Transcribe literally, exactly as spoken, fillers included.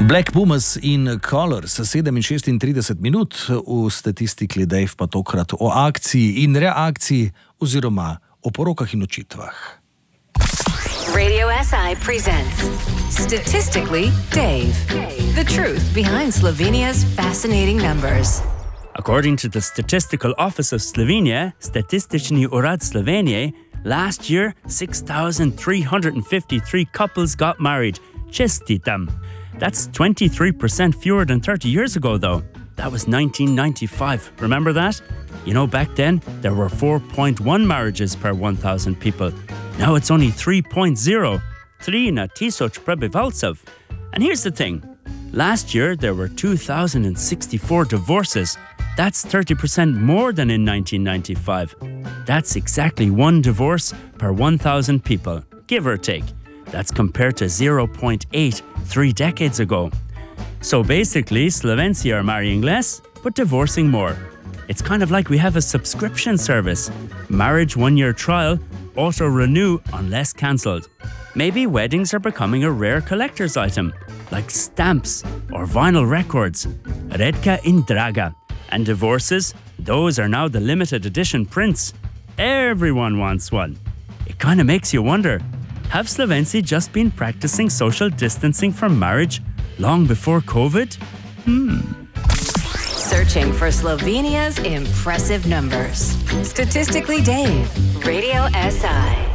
Black Pumas in Colors, sedem in šestintrideset minut, v statistiki Dave pa tokrat o akciji in reakciji oziroma o porokah in ločitvah. Radio S I presents Statistically Dave. The truth behind Slovenia's fascinating numbers. According to the Statistical Office of Slovenia, Statistični urad Slovenije, last year six thousand three hundred fifty-three couples got married. Čestitam. That's twenty-three percent fewer than thirty years ago, though. That was nineteen ninety-five. Remember that? You know, back then, there were four point one marriages per one thousand people. Now it's only three point oh. three na tisoč prebivalcev. And here's the thing. Last year, there were two thousand sixty-four divorces. That's thirty percent more than in nineteen ninety-five. That's exactly one divorce per one thousand people, give or take. That's compared to zero point eight three decades ago. So basically, Slovenci are marrying less, but divorcing more. It's kind of like we have a subscription service. Marriage one-year trial, auto-renew unless cancelled. Maybe weddings are becoming a rare collector's item, like stamps or vinyl records. Redka in draga. And divorces, those are now the limited edition prints. Everyone wants one. It kind of makes you wonder, have Slovenci just been practicing social distancing for marriage long before COVID? Hmm. Searching for Slovenia's impressive numbers. Statistically Dave, Radio S I.